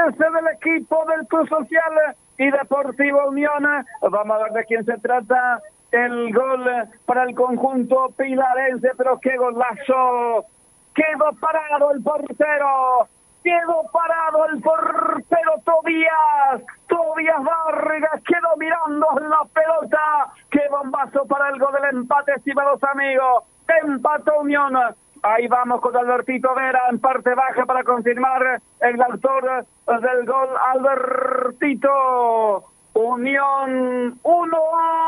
avance del equipo del Club Social y Deportivo Unión. Vamos a ver de quién se trata. El gol para el conjunto pilarense, pero qué golazo. Quedó parado el portero. Quedó parado el portero Tobías Vargas quedó mirando la pelota. Qué bombazo para el gol del empate, estimados amigos. Empató Unión. Ahí vamos con Albertito Vera en parte baja para confirmar el autor del gol, Albertito. Unión 1,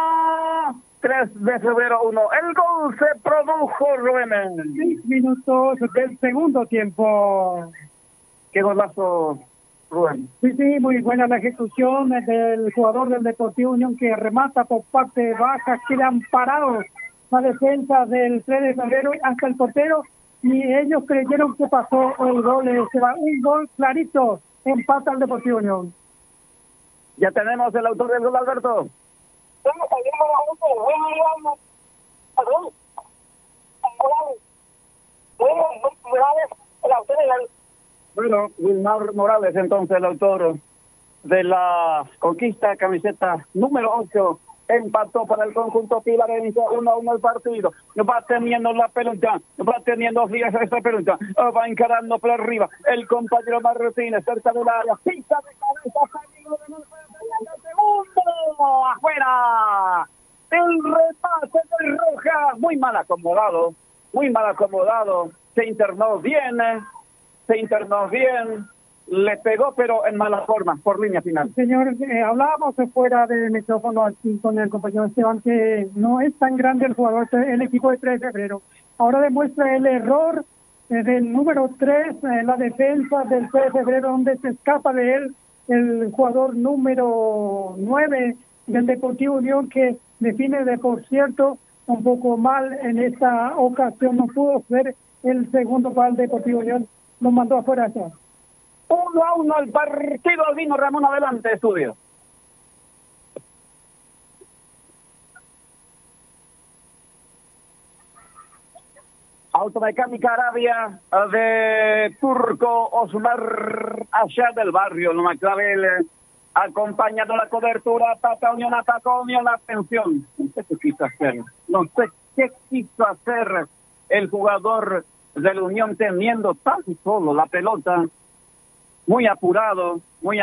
3 de febrero 1. El gol se produjo, Rubén. 6 minutos del segundo tiempo. Qué golazo, Rubén. Sí, muy buena la ejecución del jugador del Deportivo Unión que remata por parte baja. Quedan parados la defensa del 3 de febrero hasta el portero y ellos creyeron que pasó el gol. Se va un gol clarito. Empata el Deportivo Unión. Ya tenemos el autor del gol, Alberto. Bueno, Wilmar Morales, entonces el autor de la conquista, camiseta número 8, empató para el conjunto pilarense 1-1 el partido. Va teniendo la pelota, va teniendo días esa pelota, va encarando por arriba el compañero Martínez, cerca del área, pisa de cabeza, segundo, afuera. El remate de Roja, muy mal acomodado, se internó bien, le pegó pero en mala forma, por línea final. Señor, hablábamos fuera del micrófono aquí con el compañero Esteban que no es tan grande el jugador, el equipo de 3 de febrero. Ahora demuestra el error del número 3, la defensa del 3 de febrero, donde se escapa de él el jugador número 9 del Deportivo Unión, que define de por cierto un poco mal en esta ocasión. No pudo ser el segundo para el Deportivo Unión, lo mandó afuera allá. 1-1 el partido. Albino Ramón, adelante, estudio. Automecánica Arabia de Turco Osmar, allá del barrio Lumaclavel, acompañando la cobertura. Ataca Unión, atacó Unión, atención. No sé qué quiso hacer el jugador de la Unión teniendo tan solo la pelota. Muy apurado,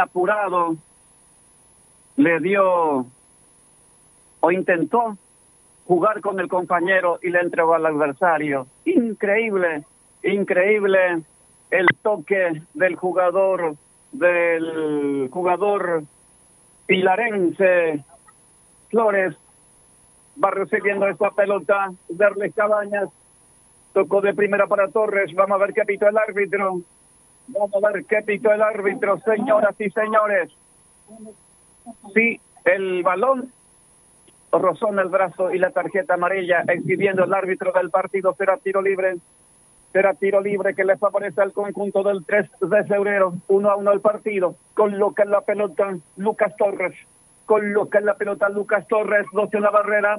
le dio o intentó jugar con el compañero y le entregó al adversario. Increíble el toque del jugador pilarense. Flores va recibiendo esta pelota, Darles Cabañas, tocó de primera para Torres. Vamos a ver qué pitó el árbitro. Señoras y señores. Sí, el balón rozó en el brazo y la tarjeta amarilla, exhibiendo el árbitro del partido. Será tiro libre que le favorece al conjunto del 3 de febrero. 1-1 el partido. Coloca la pelota Lucas Torres. 2 en la barrera.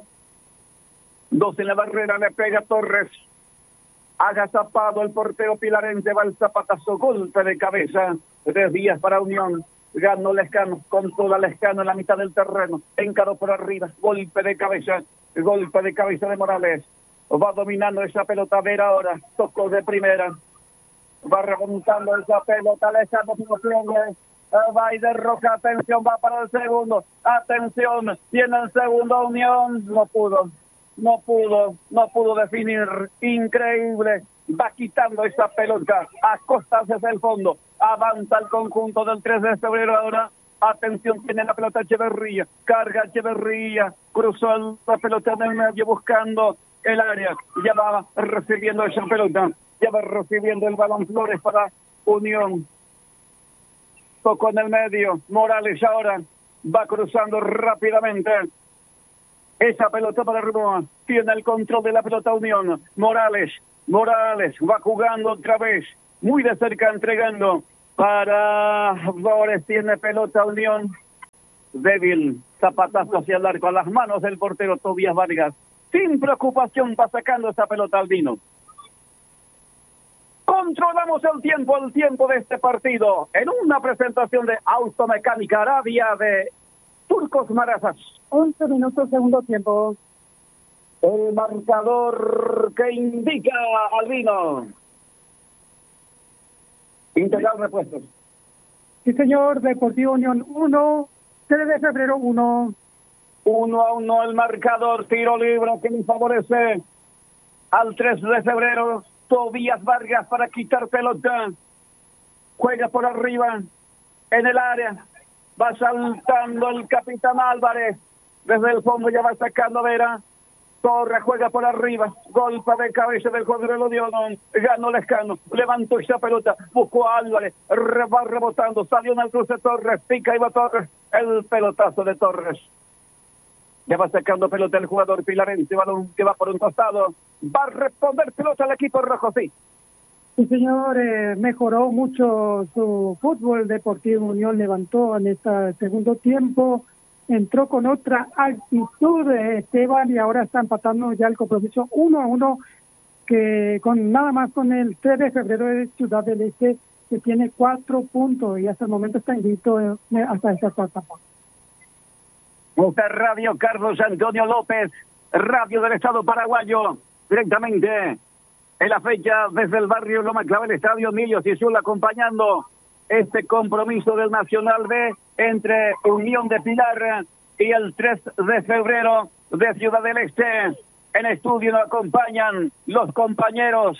Le pega Torres. Agazapado el portero pilarense, va el zapatazo, golpe de cabeza, 3 días para Unión. Ganó Lescano, con toda Lescano en la mitad del terreno, encaró por arriba, golpe de cabeza de Morales. Va dominando esa pelota Vera ahora, tocó de primera, va remontando esa pelota, Lescano va y de Roja, atención, va para el segundo, atención, tiene el segundo Unión, no pudo definir. Increíble, va quitando esa pelota, acostarse hacia el fondo, avanza el conjunto del 3 de febrero ahora. Atención, tiene la pelota Echeverría, carga Echeverría, cruzó la pelota en el medio buscando el área, ya va recibiendo esa pelota, ya va recibiendo el balón Flores para Unión. Tocó en el medio, Morales ahora va cruzando rápidamente. Esa pelota para Rimoa, tiene el control de la pelota Unión. Morales va jugando otra vez, muy de cerca entregando para Flores, tiene pelota Unión. Débil, zapatazo hacia el arco, a las manos del portero Tobías Vargas. Sin preocupación va sacando esa pelota Albino. Con Controlamos el tiempo de este partido en una presentación de Automecánica Arabia de Turcos Marazas. 11 minutos, segundo tiempo. El marcador que indica Albino. Integral repuestos. Sí, señor. Deportivo Unión 1, 3 de febrero 1. 1-1 el marcador. Tiro libre que le favorece al 3 de febrero. Tobías Vargas para quitar pelota. Juega por arriba en el área. Va saltando el capitán Álvarez. Desde el fondo ya va sacando Vera. Torres juega por arriba, golpe de cabeza del jugador del Unión, ganó Lescano, levantó esa pelota, buscó a Álvarez, va rebotando, salió en el cruce Torres, pica y va Torres, el pelotazo de Torres. Ya va sacando pelota el jugador pilarense, balón que va por un costado, va a responder pelota al equipo rojo, sí. Sí, señor, mejoró mucho su fútbol. Deportivo Unión levantó en este segundo tiempo. Entró con otra actitud Esteban y ahora está empatando ya el compromiso 1-1 que con nada más con el 3 de febrero de Ciudad del Este, que tiene 4 puntos y hasta el momento está invicto hasta esta etapa. Radio Carlos Antonio López, radio del Estado paraguayo, directamente en la fecha desde el barrio Loma Clavel, Estadio Millos y Sul, acompañando este compromiso del Nacional B entre Unión de Pilar y el 3 de febrero de Ciudad del Este. En estudio nos acompañan los compañeros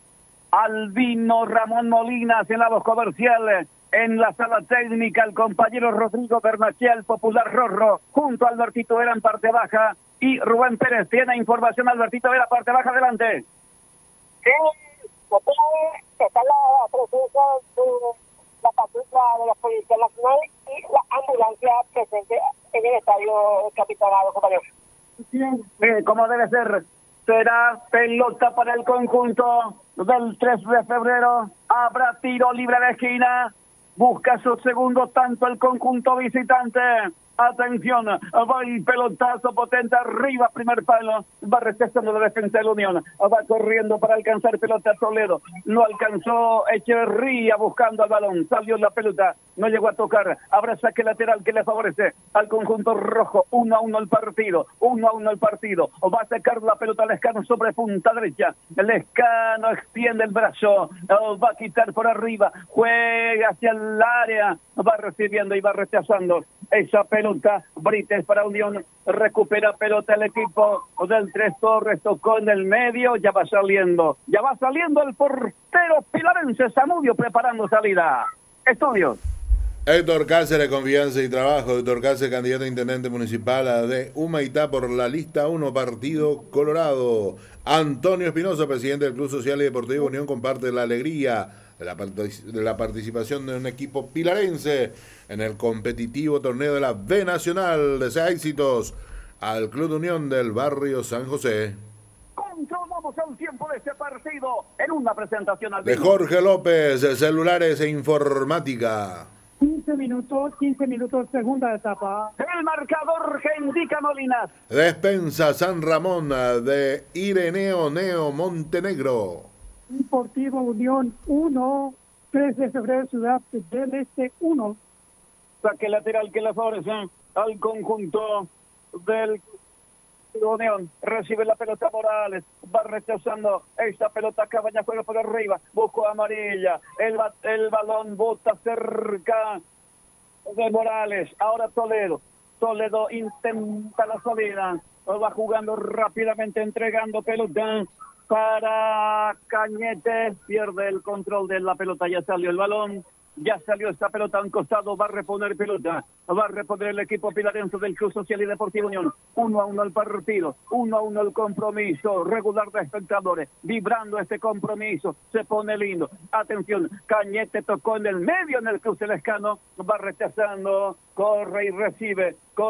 Albino Ramón Molinas en la voz comercial, en la sala técnica el compañero Rodrigo Bernachiel, Popular Rorro, junto a Albertito Vera en parte baja y Rubén Pérez. Tiene información Albertito Vera, parte baja, adelante. Sí, está la presencia de la patrulla de la Policía Nacional y la ambulancia presente en el estadio Capitanado, compañero. Como debe ser, será pelota para el conjunto del 3 de febrero. Habrá tiro libre de esquina. Busca su segundo tanto el conjunto visitante. Atención, va el pelotazo potente arriba, primer palo, va rechazando la defensa de la Unión, va corriendo para alcanzar pelota Toledo, lo alcanzó Echeverría buscando el balón, salió la pelota, no llegó a tocar, habrá saque lateral que le favorece al conjunto rojo, 1-1 el partido, 1-1 el partido, va a sacar la pelota Lescano sobre punta derecha, Lescano extiende el brazo, va a quitar por arriba, juega hacia el área, va recibiendo y va rechazando esa pelota. Brites para Unión, recupera pelota el equipo del Tres Torres, tocó en el medio, ya va saliendo el portero pilarense Zamudio preparando salida. Estudios. Héctor Cáceres, Confianza y Trabajo. Héctor Cáceres, candidato a intendente municipal de Humaitá por la lista 1, Partido Colorado. Antonio Espinosa, presidente del Club Social y Deportivo Unión, comparte la alegría de la participación de un equipo pilarense en el competitivo torneo de la B Nacional. Desea éxitos al Club de Unión del barrio San José. Controlamos el tiempo de este partido en una presentación al de Jorge López, celulares e informática. 15 minutos, segunda etapa. El marcador que indica Molinas. Despensa San Ramón de Ireneo Neo Montenegro. Deportivo Unión 1, 3 de febrero Ciudad del Este 1. Saque lateral que le favorece al conjunto del Unión. Recibe la pelota Morales, va rechazando esta pelota. Cabaña juega por arriba, buscó amarilla, el balón bota cerca de Morales. Ahora Toledo intenta la salida, va jugando rápidamente, entregando pelota para Cañete, pierde el control de la pelota, ya salió el balón, ya salió esta pelota a un costado, va a reponer pelota, va a reponer el equipo pilarense del Club Social y Deportivo Unión. 1-1 el partido, 1-1 el compromiso, regular de espectadores, vibrando este compromiso, se pone lindo. Atención, Cañete tocó en el medio en el cruce Lescano, va rechazando, corre y recibe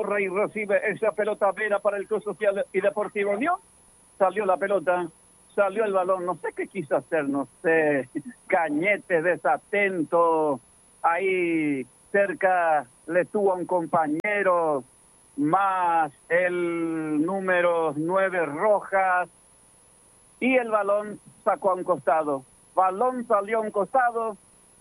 esa pelota Vera para el Club Social y Deportivo Unión. Salió la pelota, salió el balón, no sé qué quiso hacer, no sé, Cañete desatento, ahí cerca le tuvo a un compañero, más el número 9 Rojas, y el balón sacó a un costado. balón salió a un costado.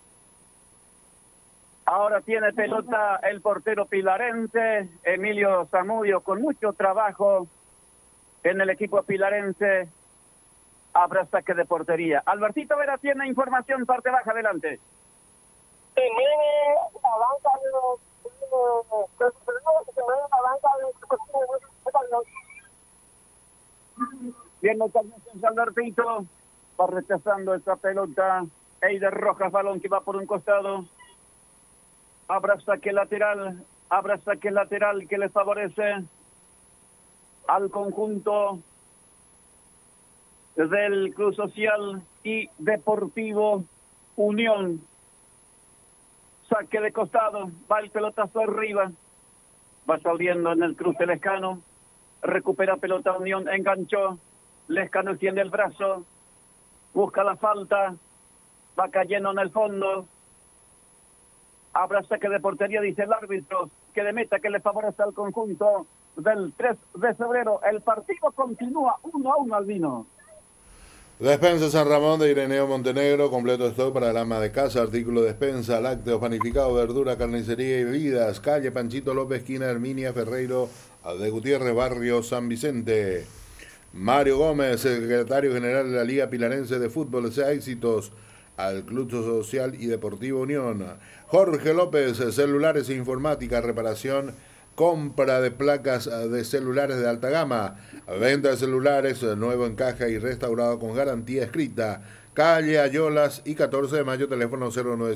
Ahora tiene pelota el portero pilarense, Emilio Zamudio, con mucho trabajo en el equipo pilarense. Habrá saque de portería. Albertito Vera tiene información, parte baja, adelante. Bien, muchas gracias, Albertito. Va rechazando esta pelota. Eider Rojas, balón que va por un costado. Habrá saque lateral que le favorece al conjunto del Club Social y Deportivo Unión. Saque de costado, va el pelotazo arriba, va saliendo en el cruce Lescano, recupera pelota Unión, enganchó, Lescano extiende el brazo, busca la falta, va cayendo en el fondo. Habrá saque de portería, dice el árbitro, que de meta que le favorece al conjunto del 3 de febrero. El partido continúa 1-1, Albino. Despensa San Ramón de Ireneo Montenegro, completo stock para el ama de casa, artículo de despensa, lácteos, panificado, verdura, carnicería y bebidas, calle Panchito López, esquina Herminia Ferreiro, de Gutiérrez, barrio San Vicente. Mario Gómez, secretario general de la Liga Pilarense de Fútbol, desea éxitos al Club Social y Deportivo Unión. Jorge López, celulares e informática, reparación, compra de placas de celulares de alta gama, venta de celulares, nuevo en caja y restaurado con garantía escrita. Calle Ayolas y 14 de mayo, teléfono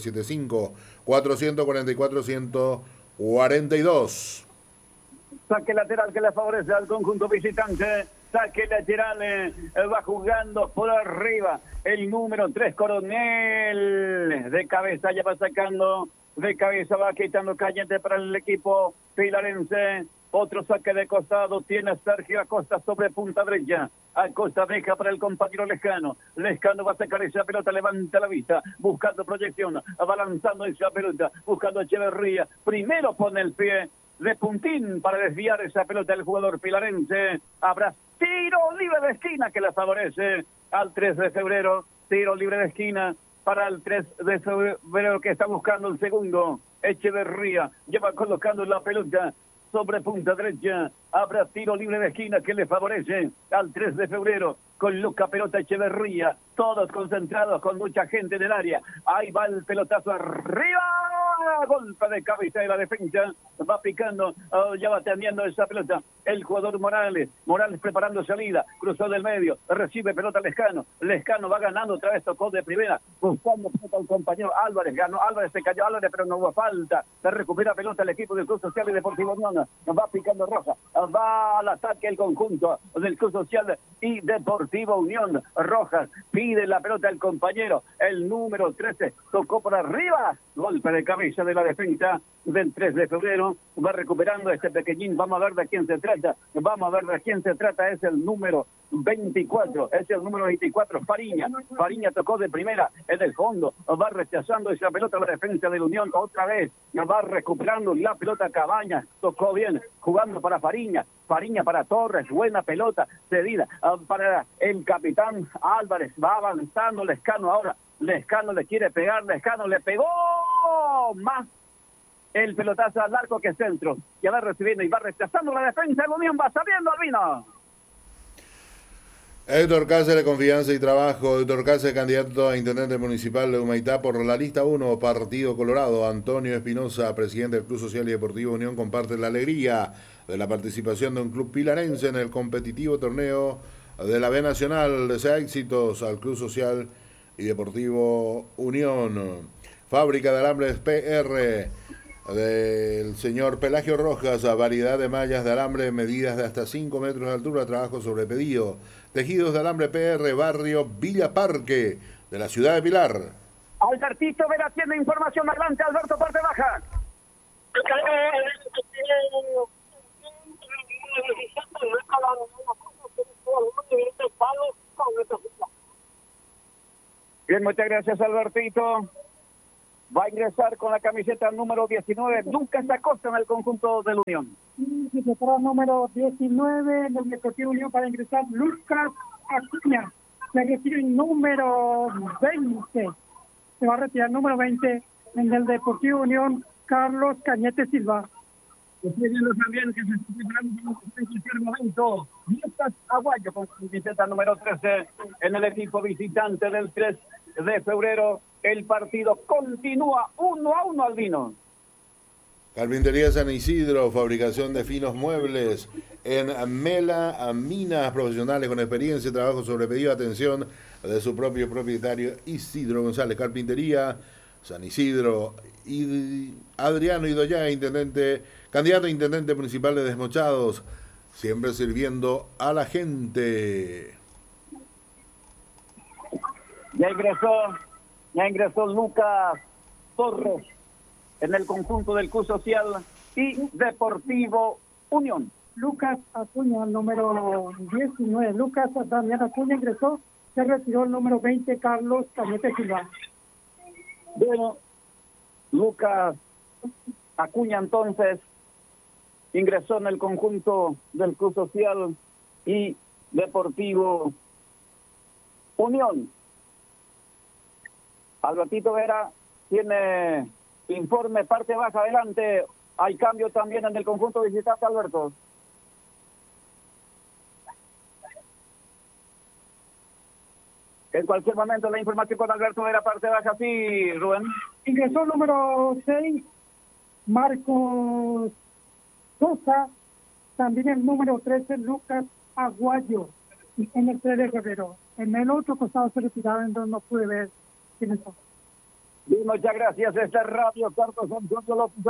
0975-444-142. Saque lateral que le favorece al conjunto visitante. Saque lateral, va jugando por arriba el número 3, Coronel. De cabeza ya va sacando, de cabeza va quitando caliente para el equipo pilarense. Otro saque de costado tiene Sergio Acosta sobre punta derecha. Acosta deja para el compañero Lescano. Lescano va a sacar esa pelota, levanta la vista, buscando proyección, abalanzando esa pelota, buscando a Echeverría. Primero pone el pie de puntín para desviar esa pelota del jugador pilarense. Habrá tiro libre de esquina que le favorece al 3 de febrero. Tiro libre de esquina para el 3 de febrero que está buscando el segundo. Echeverría lleva colocando la pelota sobre punta derecha. Habrá tiro libre de esquina que le favorece al 3 de febrero. Coloca pelota Echeverría. Todos concentrados con mucha gente en el área. Ahí va el pelotazo arriba. Golpe de cabeza de la defensa. Va picando. Ya va teniendo esa pelota. El jugador Morales. Morales preparando salida. Cruzó del medio. Recibe pelota Lescano. Lescano va ganando otra vez. Tocó de primera. Buscando pelota al compañero Álvarez. Ganó Álvarez. Se cayó Álvarez, pero no hubo falta. Se recupera pelota el equipo del Club Social y Deportivo Unión. Va picando Roja. Va al ataque el conjunto del Club Social y Deportivo Unión. Rojas pide la pelota al compañero. El número 13 tocó por arriba. Golpe de cabeza de la defensa del 3 de febrero. Va recuperando este pequeñín. Vamos a ver de quién se trata. Es el número 24. Es el número 24, Fariña. Fariña tocó de primera en el fondo. Va rechazando esa pelota la defensa de la Unión. Otra vez va recuperando la pelota Cabañas. Tocó bien, jugando para Fariña. Fariña para Torres. Buena pelota cedida para el capitán Álvarez. Va avanzando Lescano ahora. Lescano le quiere pegar. Lescano le pegó más el pelotazo al arco que centro. Ya va recibiendo y va rechazando la defensa de la Unión. Va saliendo Albino. Héctor Cáceres, Confianza y Trabajo. Héctor Cáceres, candidato a intendente municipal de Humaitá por la lista 1, Partido Colorado. Antonio Espinosa, presidente del Club Social y Deportivo Unión, comparte la alegría de la participación de un club pilarense en el competitivo torneo de la B Nacional. Desea éxitos al Club Social y Deportivo Unión. Fábrica de Alambres PR del señor Pelagio Rojas, a variedad de mallas de alambre, medidas de hasta 5 metros de altura, trabajo sobre pedido. Tejidos de Alambre PR, barrio Villa Parque, de la ciudad de Pilar. Albertito Vera tiene información. Adelante, Alberto, parte baja. Bien, muchas gracias, Albertito. Va a ingresar con la camiseta número 19. Lucas Acosta en el conjunto de la Unión. Sí, se número 19 del Deportivo Unión para ingresar Lucas Acuña. Se retira el número 20. Se va a retirar el número 20 en el Deportivo Unión, Carlos Cañete Silva. Estoy viendo también que se está preparando en cualquier momento. Lucas Aguayo con su camiseta número 13 en el equipo visitante del 3 de febrero. El partido continúa 1-1 Albino. Carpintería San Isidro, fabricación de finos muebles en Mela, minas profesionales con experiencia y trabajo sobre pedido, atención de su propio propietario Isidro González. Carpintería San Isidro, y Adriano Idoya, intendente, candidato a intendente municipal de Desmochados, siempre sirviendo a la gente. Ya ingresó Lucas Torres en el conjunto del Club Social y Deportivo Unión. Lucas Acuña, el número 19. Lucas Damián Acuña ingresó, se retiró el número 20, Carlos Cañete Silva. Bueno, Lucas Acuña entonces ingresó en el conjunto del Club Social y Deportivo Unión. Albertito Vera tiene informe parte baja adelante. Hay cambio también en el conjunto visitante, Alberto. En cualquier momento la información con Alberto Vera, parte baja, sí, Rubén. Ingresó el número 6, Marcos Sosa. También el número 13, Lucas Aguayo, en el 3 de febrero. En el otro costado se retiraron, entonces no pude ver quiénes son. Muchas gracias. Este Radio Carlos Antonio López,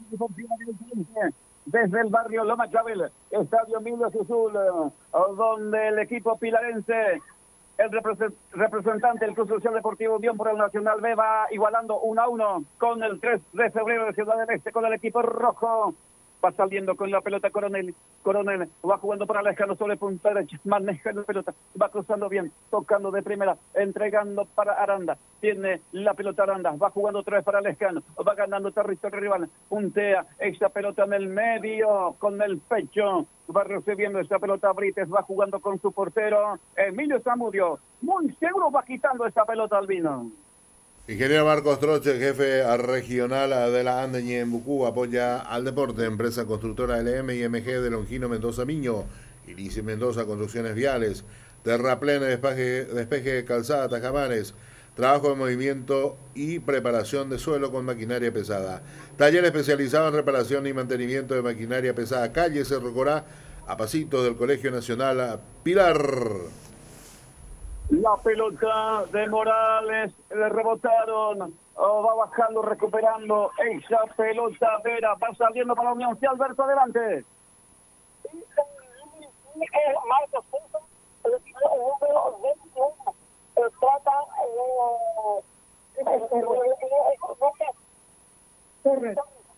desde el barrio Loma Chabel, Estadio Emilio Azul, donde el equipo pilarense, el representante del Club Social Deportivo Unión por el Nacional B, va igualando 1-1 con el 3 de febrero de Ciudad del Este, con el equipo rojo. Va saliendo con la pelota Coronel va jugando para Lescano sobre punta derecha, maneja la pelota, va cruzando bien, tocando de primera, entregando para Aranda, tiene la pelota Aranda, va jugando otra vez para Lescano, va ganando territorio rival, puntea esta pelota en el medio, con el pecho, va recibiendo esta pelota Brites, va jugando con su portero, Emilio Zamudio, muy seguro va quitando esta pelota Albino. Ingeniero Marcos Troche, jefe regional de la Andeñe en Bucú, apoya al deporte, empresa constructora LM y MG de Longino Mendoza Miño, Irici Mendoza, construcciones viales, terraplén, despeje de calzada, tajamares, trabajo de movimiento y preparación de suelo con maquinaria pesada. Taller especializado en reparación y mantenimiento de maquinaria pesada, calle Cerro Corá, a pasitos del Colegio Nacional Pilar. La pelota de Morales, le rebotaron, va bajando, recuperando esa pelota Vera, va saliendo para la Unión. Sí, Alberto, adelante. Marcos el número 21, trata Torres.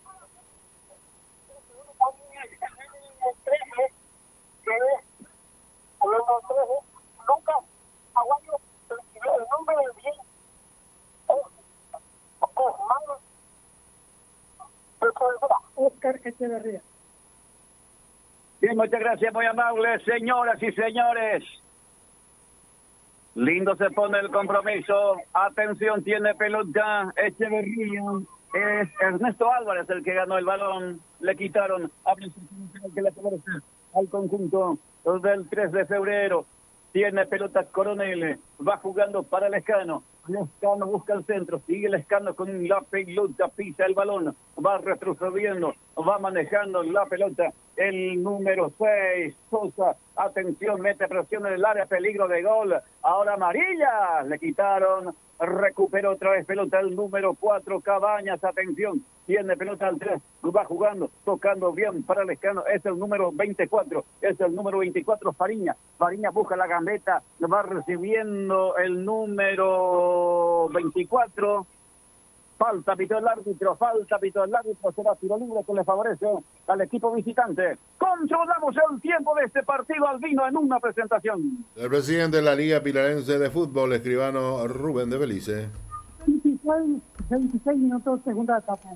Lucas Aguayo, el nombre del bien Oscar Echeverría. Sí, muchas gracias, muy amable, señoras y señores. Lindo se pone el compromiso. Atención, tiene pelota Echeverría. Es Ernesto Álvarez el que ganó el balón. Le quitaron que le favorece al conjunto del 3 de febrero. Tiene pelota Coronel, va jugando para Lescano. Lescano busca el centro, sigue Lescano con la pelota, pisa el balón, va retrocediendo, va manejando la pelota. El número 6, Sosa, atención, mete presión en el área, peligro de gol. Ahora amarilla, le quitaron, recuperó otra vez pelota el número 4, Cabañas, atención, tiene pelota al 3, va jugando, tocando bien para Lescano, es el número 24, es el número 24, Fariña busca la gambeta, va recibiendo el número 24, falta pitó el árbitro, será tiro libre que le favorece al equipo visitante. Controlamos el tiempo de este partido Albino en una presentación. El presidente de la Liga Pilarense de Fútbol, escribano Rubén de Belice. 26 minutos, segunda etapa.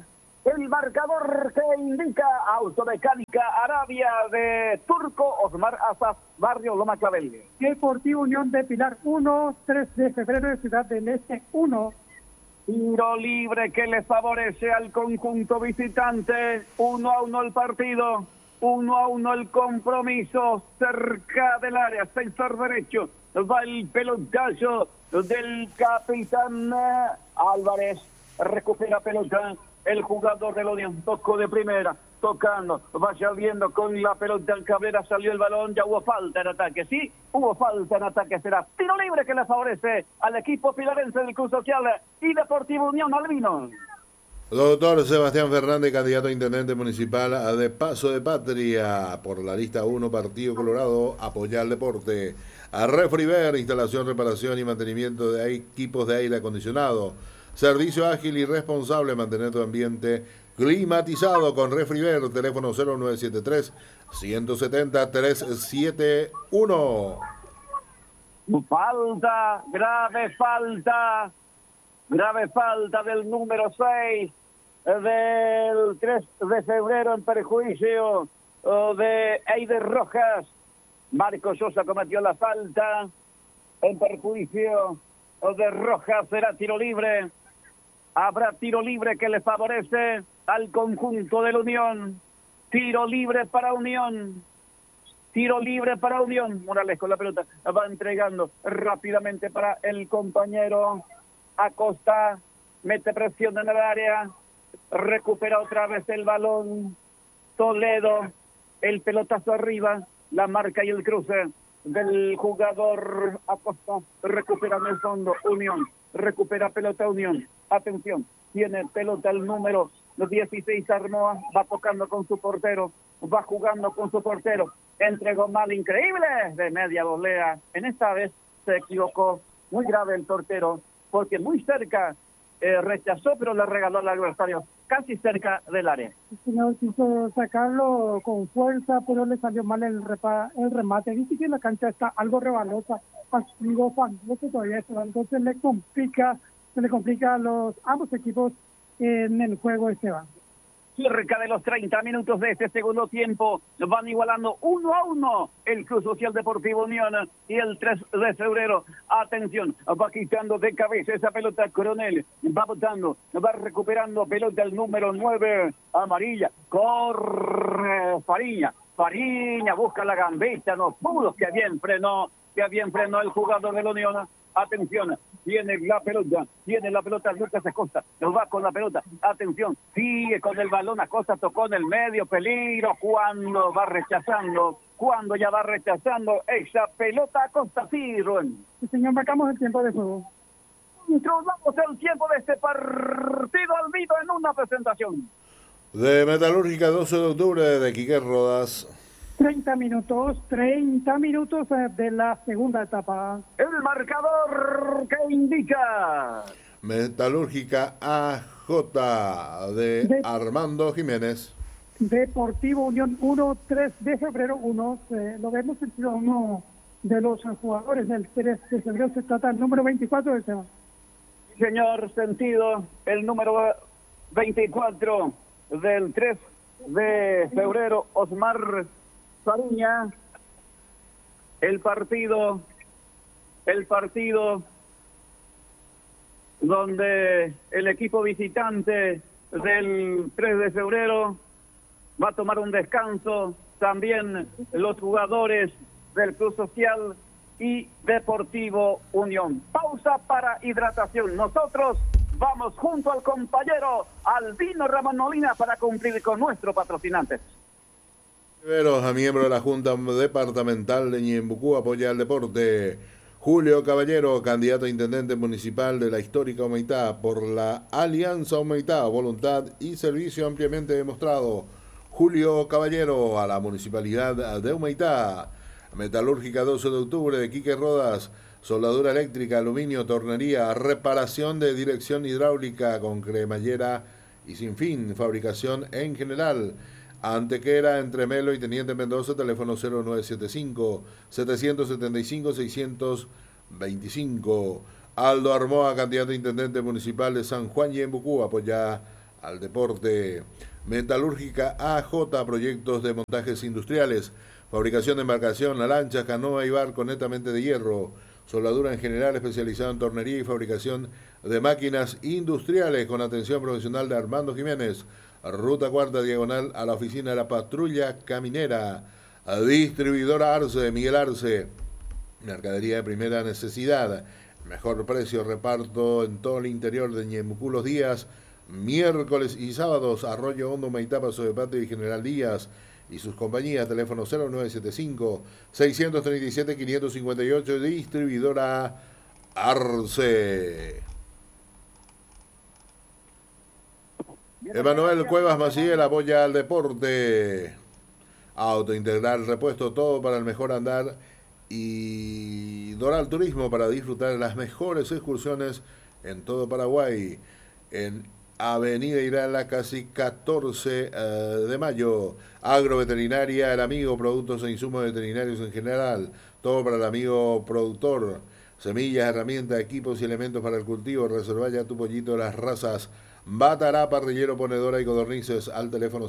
El marcador que indica Automecánica Arabia de Turco Osmar Azaz, Barrio Loma Clavel. Deportivo Unión de Pilar 1, 3 de febrero de Ciudad del Este 1. Tiro libre que le favorece al conjunto visitante. 1-1 el partido. 1-1 el compromiso. Cerca del área, sector derecho. Va el pelotazo del capitán Álvarez. Recupera pelota. El jugador del Unión tocó de primera, tocando, vaya viendo con la pelota en Cabrera, salió el balón, ya hubo falta en ataque, sí, hubo falta en ataque, será tiro libre que le favorece al equipo pilarense del Club Social y Deportivo Unión Albino. Doctor Sebastián Fernández, candidato a intendente municipal de Paso de Patria, por la lista 1, Partido Colorado, apoyar el deporte. A Refriver, instalación, reparación y mantenimiento de equipos de aire acondicionado. Servicio ágil y responsable, mantener tu ambiente climatizado con Refriver, teléfono 0973-170-371. Falta, grave falta del número 6, del 3 de febrero en perjuicio de Eider Rojas. Marco Sosa cometió la falta en perjuicio de Rojas, será tiro libre. Habrá tiro libre que le favorece al conjunto de la Unión. Tiro libre para Unión. Tiro libre para Unión. Morales con la pelota. Va entregando rápidamente para el compañero Acosta. Mete presión en el área. Recupera otra vez el balón. Toledo. El pelotazo arriba. La marca y el cruce del jugador Acosta. Recupera en el fondo Unión. Recupera pelota Unión. Atención, tiene pelota el número 16 Armoa, va tocando con su portero, va jugando con su portero, entregó mal, increíble, de media volea. En esta vez se equivocó, muy grave el portero, porque muy cerca rechazó, pero le regaló al adversario, casi cerca del área. El señor quiso sacarlo con fuerza, pero le salió mal el remate. Dice que la cancha está algo rebalosa, algo fangoso todavía, entonces se le complica a ambos equipos en el juego, Esteban. Cerca de los 30 minutos de este segundo tiempo, van igualando 1-1 el Club Social Deportivo Unión y el 3 de febrero. Atención, va quitando de cabeza esa pelota Coronel, va botando, va recuperando pelota el número 9, amarilla, corre Fariña busca la gambeta, no pudo, que bien frenó el jugador de la Unión. Atención, tiene la pelota Lucas Acosta, nos va con la pelota, atención, sigue con el balón, Acosta tocó en el medio, peligro, cuando ya va rechazando esa pelota Acosta, sí, Rubén. Sí, señor, marcamos el tiempo de juego. Introducimos el tiempo de este partido al vivo en una presentación. De Metalúrgica 12 de octubre de Quique Rodas. 30 minutos de la segunda etapa. El marcador que indica Metalúrgica AJ de Armando Jiménez. Deportivo Unión 1, 3 de febrero 1. Lo vemos entre uno de los jugadores del 3 de febrero. Se trata del número 24 de Seba. Señor, sentido, el número 24 del 3 de febrero, Osmar Fariña. El partido donde el equipo visitante del 3 de febrero va a tomar un descanso, también los jugadores del Club Social y Deportivo Unión. Pausa para hidratación. Nosotros vamos junto al compañero Albino Ramón Molina para cumplir con nuestro patrocinante. A miembro de la Junta Departamental de Ñembucú, apoya el deporte. Julio Caballero, candidato a intendente municipal de la histórica Humaitá por la Alianza Humaitá, voluntad y servicio ampliamente demostrado. Julio Caballero a la municipalidad de Humaitá. Metalúrgica 12 de octubre de Quique Rodas, soldadura eléctrica, aluminio, tornería, reparación de dirección hidráulica con cremallera y sin fin, fabricación en general. Antequera, entre Melo y Teniente Mendoza, teléfono 0975-775-625. Aldo Armoa, candidato a intendente municipal de San Juan y Embucú, apoya al deporte. Metalúrgica AJ, proyectos de montajes industriales, fabricación de embarcación, lancha, canoa y barco netamente de hierro, soldadura en general especializada en tornería y fabricación de máquinas industriales con atención profesional de Armando Jiménez, ruta cuarta diagonal a la oficina de la patrulla caminera, distribuidora Arce, Miguel Arce, mercadería de primera necesidad, mejor precio, reparto en todo el interior de Ñembucú los días miércoles y sábados, Arroyo Hondo, Maitá, Paso de Patio y General Díaz y sus compañías, teléfono 0975-637-558, distribuidora Arce. Emanuel Cuevas Maciel apoya al deporte. Auto Integral, repuesto, todo para el mejor andar, y Doral Turismo para disfrutar de las mejores excursiones en todo Paraguay. En Avenida Irala, casi 14 de mayo. Agroveterinaria, el amigo, productos e insumos veterinarios en general. Todo para el amigo productor. Semillas, herramientas, equipos y elementos para el cultivo. Reserva ya tu pollito de las razas Batará, parrillero, ponedora y codornices al teléfono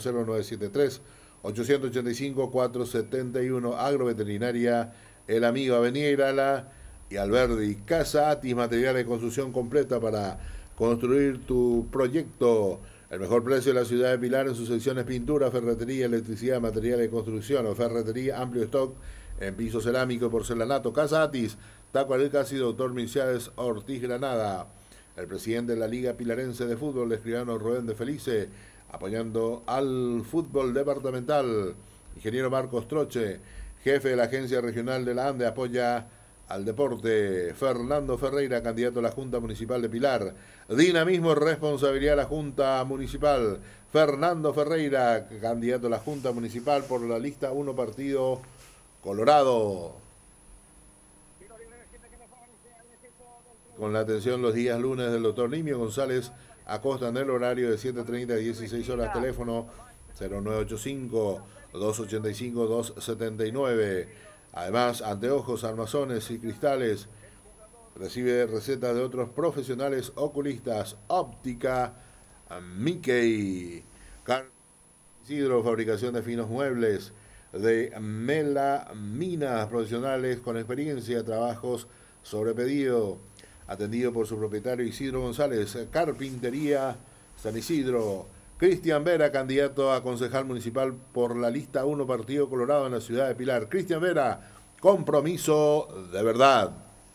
0973-885-471. Agroveterinaria, el amigo, Avenida Irala y Alberdi. Casa Atis, material de construcción completa para construir tu proyecto. El mejor precio de la ciudad de Pilar en sus secciones pintura, ferretería, electricidad, materiales de construcción o ferretería, amplio stock en piso cerámico y porcelanato. Casa Atis, Taco Alicas y Doctor Minciades Ortiz Granada. El presidente de la Liga Pilarense de Fútbol, escribano Rubén de Felice, apoyando al fútbol departamental. Ingeniero Marcos Troche, jefe de la Agencia Regional de la ANDE, apoya al deporte. Fernando Ferreira, candidato a la Junta Municipal de Pilar. Dinamismo, responsabilidad de la Junta Municipal. Fernando Ferreira, candidato a la Junta Municipal por la lista 1, Partido Colorado. Con la atención los días lunes del doctor Nimio González Acosta en el horario de 7:30 a 16 horas. Teléfono 0985-285-279. Además, anteojos, armazones y cristales. Recibe recetas de otros profesionales oculistas. Óptica Mickey. Isidro, fabricación de finos muebles. De melaminas, profesionales con experiencia, trabajos sobre pedido. Atendido por su propietario Isidro González. Carpintería San Isidro. Cristian Vera, candidato a concejal municipal por la lista 1, Partido Colorado en la ciudad de Pilar. Cristian Vera, compromiso de verdad.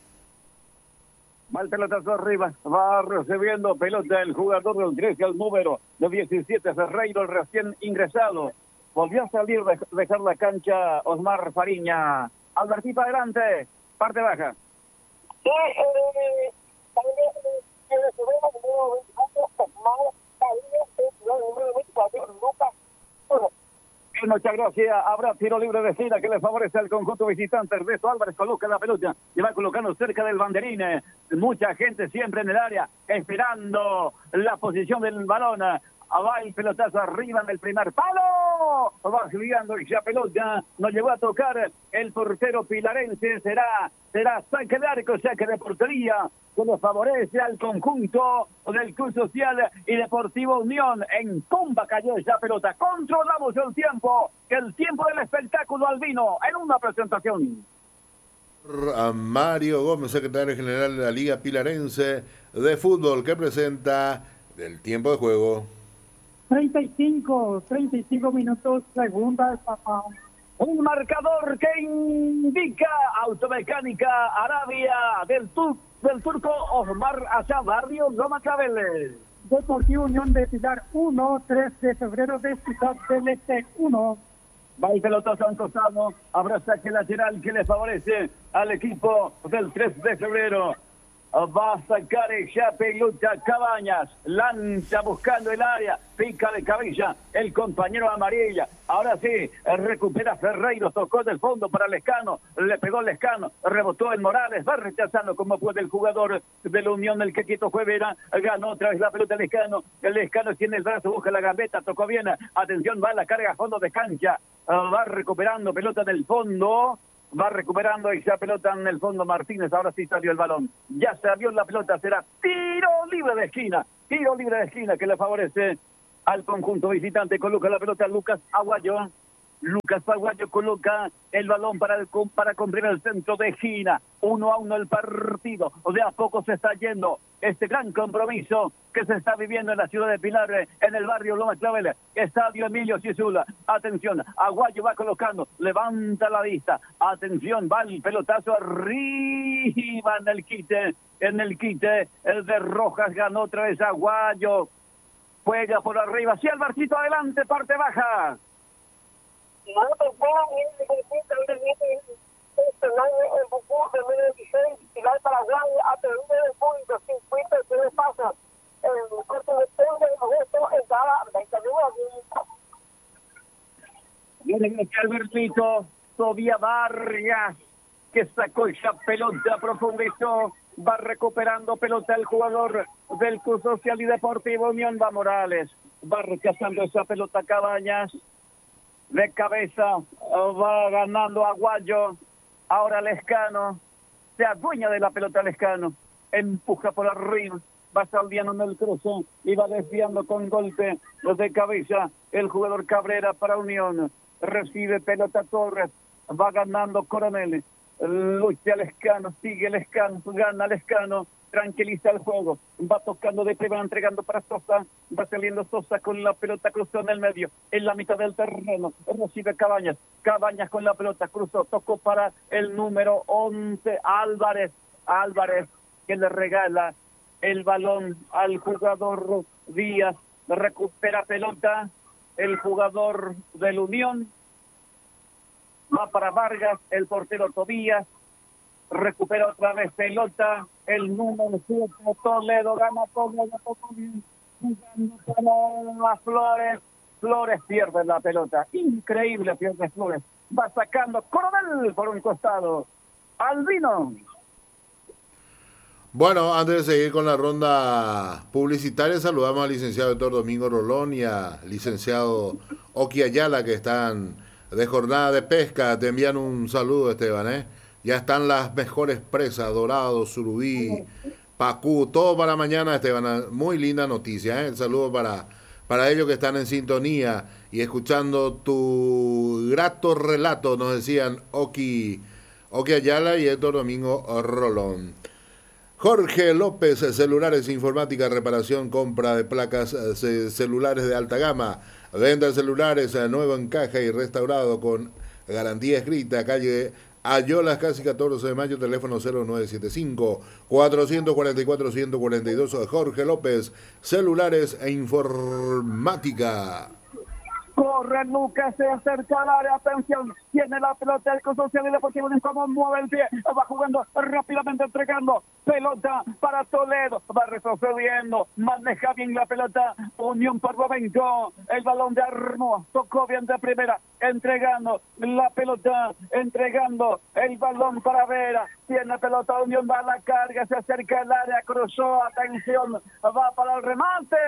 Mal pelotazo arriba, va recibiendo pelota el jugador del 13 al número de 17, Ferreiro, el recién ingresado. Volvió a salir, dejar la cancha Osmar Fariña. Albertito, adelante, parte baja. Sí, también muchas gracias. Habrá tiro libre de esquina que le favorece al conjunto visitante. Ernesto Álvarez coloca la pelota y va colocando cerca del banderín. Mucha gente siempre en el área esperando la posición del balón. Va el pelotazo arriba en el primer palo. Va girando y ya pelota no llegó a tocar el portero pilarense. Será saque de arco, saque de portería, que le favorece al conjunto del Club Social y Deportivo Unión. En tumba cayó esa pelota. Controlamos el tiempo del espectáculo albino en una presentación. Mario Gómez, secretario general de la Liga Pilarense de Fútbol, que presenta el tiempo de juego. 35 minutos, segunda etapa. Un marcador que indica Automecánica Arabia del turco Osmar Achá, Barrio Loma Claveles. Deportivo Unión de Pilar 1, 3 de febrero de Ciudad del Este 1. Va el pelotazo al costado, habrá saque lateral que le favorece al equipo del 3 de febrero. Va a sacar ella pelota Cabañas, lanza buscando el área, pica de cabeza el compañero amarilla. Ahora sí, recupera Ferreiro, tocó del fondo para Lescano, le pegó Lescano, rebotó en Morales, va rechazando como puede el jugador de la Unión del Quequito Juevera, ganó otra vez la pelota Lescano, el Lescano tiene el brazo, busca la gambeta, tocó bien, atención, va a la carga a fondo de cancha, va recuperando pelota del fondo. Va recuperando esa pelota en el fondo Martínez. Ahora sí salió el balón. Ya se abrió la pelota. Será tiro libre de esquina. Tiro libre de esquina que le favorece al conjunto visitante. Coloca la pelota Lucas Aguayo. Lucas Aguayo coloca el balón para cumplir el centro de esquina. 1-1 el partido. De a poco se está yendo este gran compromiso que se está viviendo en la ciudad de Pilar, en el barrio Lomas Clavel, Estadio Emilio Chisula. Atención, Aguayo va colocando, levanta la vista. Atención, va el pelotazo arriba en el quite. El de Rojas ganó otra vez Aguayo. Juega por arriba, sí, Alvarcito adelante, parte baja. Viene Albertito, Tobía Vargas, que sacó esa pelota, profundizó, va recuperando pelota el jugador del Club Social y Deportivo Unión. Va Morales, va rechazando esa pelota Cabañas. De cabeza va ganando Aguayo. Ahora Lescano se adueña de la pelota. Lescano empuja por arriba, va saliendo en el cruce y va desviando con golpe de cabeza el jugador Cabrera para Unión. Recibe pelota Torres, va ganando Coronel. Lucha Lescano, sigue Lescano, gana Lescano, tranquiliza el juego, va tocando de primera, entregando para Sosa, va saliendo Sosa con la pelota, cruzó en el medio, en la mitad del terreno, recibe Cabañas con la pelota, cruzó, tocó para el número 11, Álvarez, que le regala el balón al jugador Díaz, recupera pelota, el jugador del Unión, va para Vargas, el portero Tobías, recupera otra vez pelota, el número 7, Toledo, gana Toledo, jugando para Flores pierde la pelota, increíble pierde Flores, va sacando Coronel por un costado, Albino. Bueno, antes de seguir con la ronda publicitaria, saludamos al licenciado Héctor Domingo Rolón y al licenciado Oki Ayala, que están de jornada de pesca. Te envían un saludo, Esteban, Ya están las mejores presas, dorado, surubí, pacú, todo para mañana, Esteban. Muy linda noticia, El saludo para ellos que están en sintonía y escuchando tu grato relato, nos decían Oki Ayala y Héctor Domingo Rolón. Jorge López, celulares, informática, reparación, compra de placas celulares de alta gama, venta de celulares nuevo en caja y restaurado con garantía escrita, calle Ayolas, casi 14 de mayo, teléfono 0975-444-142, Jorge López, celulares e informática. Corre Lucas, se acerca al área, atención, tiene la pelota el Social y Deportivo Unión, como mueve el pie, va jugando rápidamente, entregando pelota para Toledo, va retrocediendo, maneja bien la pelota, Unión por momento, el balón de Armo, tocó bien de primera, entregando la pelota, entregando el balón para Vera, tiene pelota Unión, va a la carga, se acerca al área, cruzó, atención, va para el remate.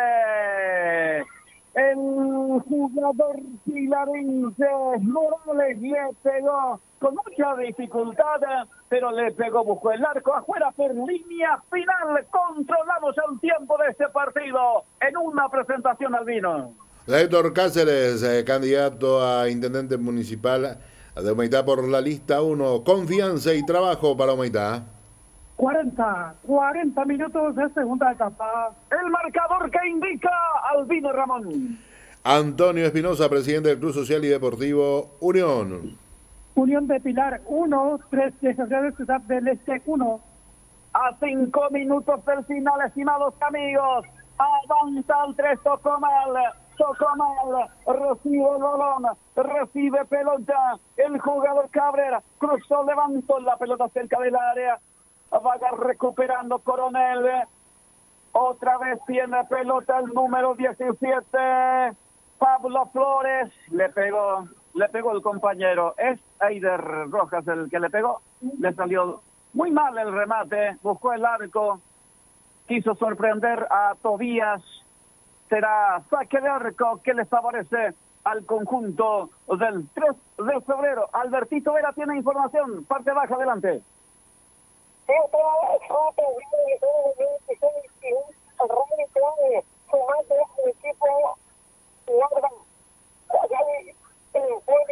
El jugador pilarense Morales le pegó con mucha dificultad, pero le pegó, buscó el arco afuera por línea final. Controlamos el tiempo de este partido en una presentación, Albino. Héctor Cáceres, candidato a intendente municipal de Humaitá por la lista 1. Confianza y trabajo para Humaitá. 40 minutos de segunda etapa. El marcador que indica Albino Ramón. Antonio Espinosa, presidente del Club Social y Deportivo Unión. Unión de Pilar 1, 3 de febrero, Ciudad del Este 1. A 5 minutos del final, estimados amigos. Avanza el 3, tocó mal, recibe el balón, recibe pelota. El jugador Cabrera cruzó, levantó la pelota cerca del área. Va recuperando Coronel. Otra vez tiene pelota el número 17. Pablo Flores. Le pegó el compañero. Es Eider Rojas el que le pegó. Le salió muy mal el remate. Buscó el arco. Quiso sorprender a Tobías. Será saque de arco que le favorece al conjunto del 3 de febrero. Albertito Vera tiene información, parte baja, adelante. Sí,